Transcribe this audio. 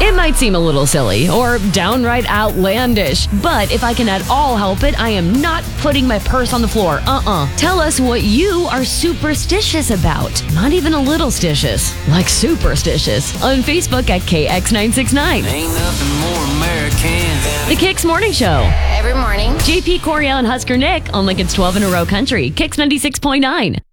It might seem a little silly or downright outlandish, but if I can at all help it, I am not putting my purse on the floor. Tell us what you are superstitious about. Not even a little stitious, like superstitious. On Facebook at KX969. Ain't nothing more American than The Kicks Morning Show. Every morning. JP Coriel and Husker Nick on Lincoln's 12 in a row country. Kicks 96.9.